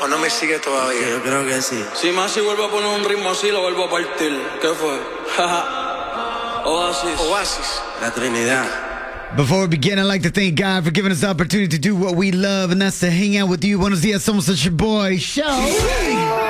¿O no me sigue todavía? Yo creo que sí. Si Masi vuelve a poner un ritmo así, lo vuelvo a partir. ¿Qué fue? Oasis. La Trinidad. Before we begin, I'd like to thank God for giving us the opportunity to do what we love, and that's to hang out with you. Buenos dias, somos your boy, Show.